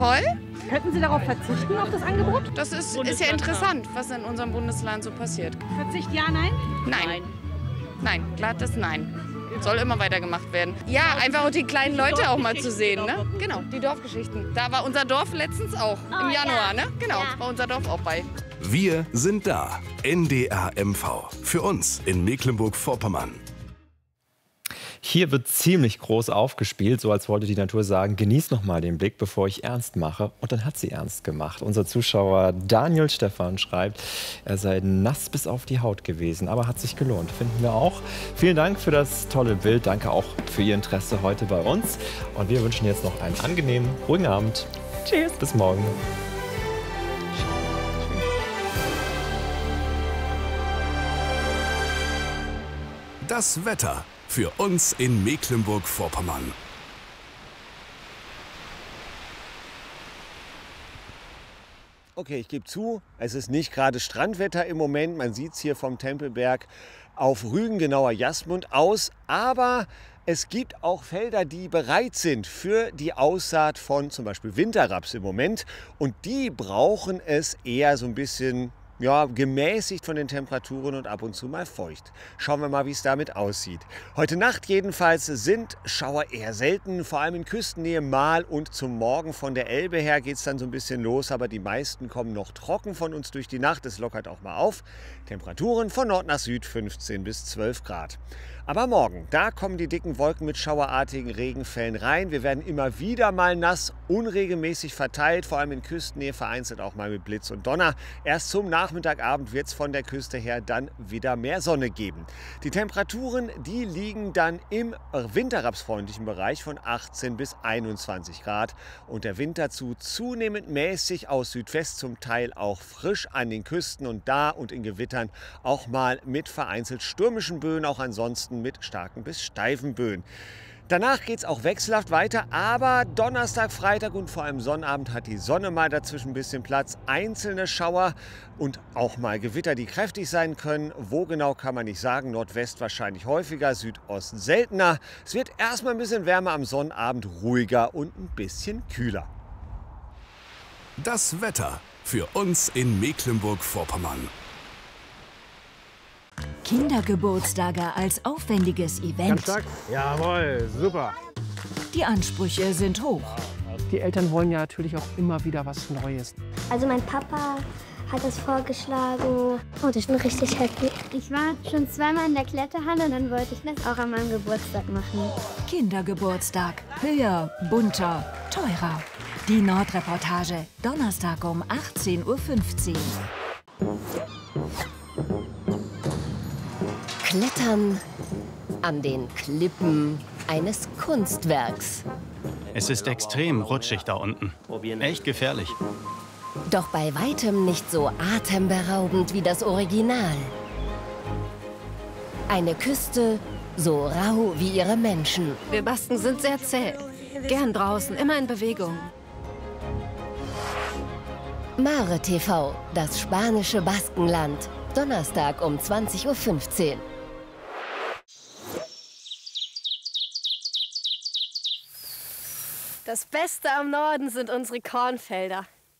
Toll. Könnten Sie darauf verzichten, auf das Angebot? Das ist ja interessant, was in unserem Bundesland so passiert. Verzicht ja, nein? Nein. Nein, glattes Nein. Soll immer weitergemacht werden. Ja, einfach auch die kleinen Leute auch mal zu sehen, ne? Genau, die Dorfgeschichten. Da war unser Dorf letztens auch, im Januar, ne? Genau, war unser Dorf auch bei. Wir sind da. NDR MV. Für uns in Mecklenburg-Vorpommern. Hier wird ziemlich groß aufgespielt, so als wollte die Natur sagen, genieß noch mal den Blick, bevor ich ernst mache. Und dann hat sie ernst gemacht. Unser Zuschauer Daniel Stefan schreibt, er sei nass bis auf die Haut gewesen, aber hat sich gelohnt, finden wir auch. Vielen Dank für das tolle Bild, danke auch für Ihr Interesse heute bei uns. Und wir wünschen jetzt noch einen angenehmen, ruhigen Abend. Tschüss. Bis morgen. Das Wetter für uns in Mecklenburg-Vorpommern. Okay, ich gebe zu, es ist nicht gerade Strandwetter im Moment. Man sieht es hier vom Tempelberg auf Rügen, genauer Jasmund aus. Aber es gibt auch Felder, die bereit sind für die Aussaat von zum Beispiel Winterraps im Moment. Und die brauchen es eher so ein bisschen gemäßigt von den Temperaturen und ab und zu mal feucht. Schauen wir mal, wie es damit aussieht. Heute Nacht jedenfalls sind Schauer eher selten, vor allem in Küstennähe mal, und zum Morgen von der Elbe her geht es dann so ein bisschen los, aber die meisten kommen noch trocken von uns durch die Nacht. Es lockert auch mal auf. Temperaturen von Nord nach Süd 15 bis 12 Grad. Aber morgen, da kommen die dicken Wolken mit schauerartigen Regenfällen rein. Wir werden immer wieder mal nass, unregelmäßig verteilt, vor allem in Küstennähe, vereinzelt auch mal mit Blitz und Donner. Erst zum Nachmittagabend wird es von der Küste her dann wieder mehr Sonne geben. Die Temperaturen, die liegen dann im winterrapsfreundlichen Bereich von 18 bis 21 Grad. Und der Wind dazu zunehmend mäßig aus Südwest, zum Teil auch frisch an den Küsten und da und in Gewittern auch mal mit vereinzelt stürmischen Böen, auch ansonsten mit starken bis steifen Böen. Danach geht es auch wechselhaft weiter, aber Donnerstag, Freitag und vor allem Sonnabend hat die Sonne mal dazwischen ein bisschen Platz. Einzelne Schauer und auch mal Gewitter, die kräftig sein können. Wo genau, kann man nicht sagen. Nordwest wahrscheinlich häufiger, Südosten seltener. Es wird erstmal ein bisschen wärmer, am Sonnabend ruhiger und ein bisschen kühler. Das Wetter für uns in Mecklenburg-Vorpommern. Kindergeburtstage als aufwendiges Event. Ganz stark. Jawohl, super. Die Ansprüche sind hoch. Die Eltern wollen ja natürlich auch immer wieder was Neues. Also mein Papa hat das vorgeschlagen und ich bin richtig happy. Ich war schon zweimal in der Kletterhalle und dann wollte ich das auch an meinem Geburtstag machen. Kindergeburtstag. Höher, bunter, teurer. Die Nordreportage. Donnerstag um 18:15 Uhr. Klettern an den Klippen eines Kunstwerks. Es ist extrem rutschig da unten. Echt gefährlich. Doch bei weitem nicht so atemberaubend wie das Original. Eine Küste so rau wie ihre Menschen. Wir Basken sind sehr zäh. Gern draußen, immer in Bewegung. Mare TV, das spanische Baskenland. Donnerstag um 20:15 Uhr. Das Beste am Norden sind unsere Kornfelder.